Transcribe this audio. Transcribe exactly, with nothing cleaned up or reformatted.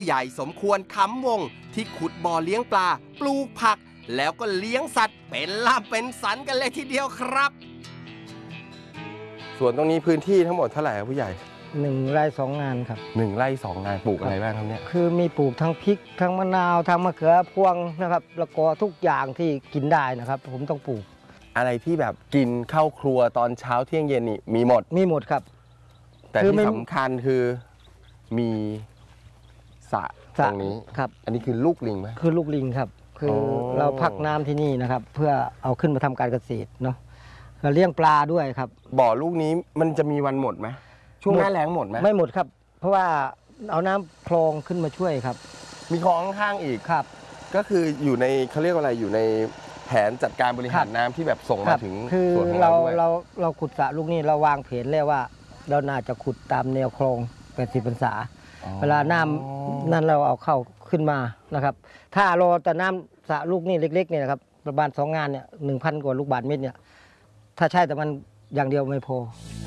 ใหญ่สมควรขำวงที่ขุดบ่อเลี้ยงปลาปลูกผักแล้วก็เลี้ยงสัตว์เป็นลาบเป็นสันกันเลยทีเดียวครับส่วนตรงนี้พื้นที่ทั้งหมดเท่าไหร่ครับผู้ใหญ่หนึ่งไร่สองงานครับหนึ่งไร่สองงานปลูกอะไรบ้างครับเนี่ยคือมีปลูกทั้งพริกทั้งมะนาวทั้งมะเขือพวงนะครับแล้วก็ทุกอย่างที่กินได้นะครับผมต้องปลูกอะไรที่แบบกินเข้าครัวตอนเช้าเที่ยงเย็นนี่มีหมดมีหมดครับแต่ที่สำคัญคือมีสระตรงนี้ครับอันนี้คือลูกลิงไหมคือลูกลิงครับคือเราพักน้ำที่นี่นะครับเพื่อเอาขึ้นมาทำการเกษตรเนาะเราเลี้ยงปลาด้วยครับบ่อลูกนี้มันจะมีวันหมดไหมช่วงหน้าแล้งหมดไหมไม่หมดครับเพราะว่าเอาน้ำคลองขึ้นมาช่วยครับมีคลองข้างๆอีกครับก็คืออยู่ในเขาเรียกว่าอะไรอยู่ในแผนจัดการบริหารน้ำที่แบบส่งมาถึงส่วนของเราด้วยเราเราขุดสระลูกนี้เราวางแผนแล้วว่าเราน่าจะขุดตามแนวคลองแปดสิบพรรษาเวลาน้ำนั้นเราเอาเข้าขึ้นมานะครับถ้ารอแต่น้ำสระลูกนี่เล็กๆเนี่ยนะครับประมาณสองงานเนี่ยหนึ่งพันกว่าลูกบาศก์เมตรเนี่ยถ้าใช่แต่มันอย่างเดียวไม่พอ